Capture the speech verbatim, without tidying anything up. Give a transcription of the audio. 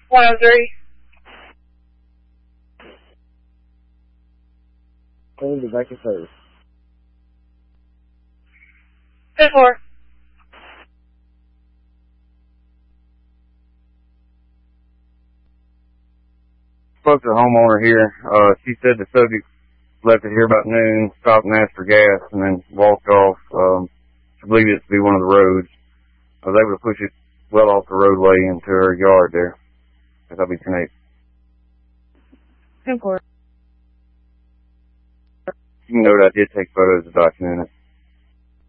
one oh three. Clean the back of service. ten four. Spoke to the homeowner here. Uh, she said the subject left it here about noon, stopped and asked for gas, and then walked off. Um, she believed it to be one of the roads. I was able to push it well off the roadway into her yard there. That'll be ten eight. ten four. You can note I did take photos of documenting it.